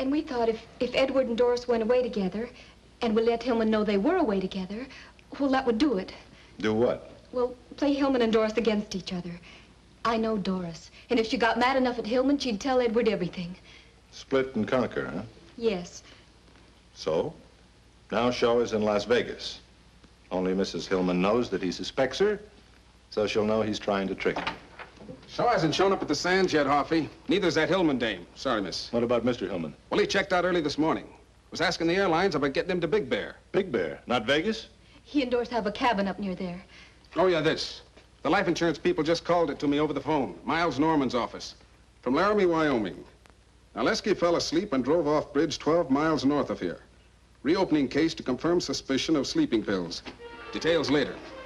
And we thought if Edward and Doris went away together, and we let Hillman know they were away together, well, that would do it. Do what? Well, play Hillman and Doris against each other. I know Doris, and if she got mad enough at Hillman, she'd tell Edward everything. Split and conquer, huh? Yes. So, now Shaw is in Las Vegas. Only Mrs. Hillman knows that he suspects her, so she'll know he's trying to trick her. Shaw hasn't shown up at the Sands yet, Hoffy. Neither's that Hillman dame. Sorry, miss. What about Mr. Hillman? Well, he checked out early this morning. Was asking the airlines about getting him to Big Bear. Big Bear, not Vegas? He and Doris have a cabin up near there. Oh, yeah, this. The life insurance people just called it to me over the phone. Miles Norman's office. From Laramie, Wyoming. Now, Lesky fell asleep and drove off bridge 12 miles north of here. Reopening case to confirm suspicion of sleeping pills. Details later.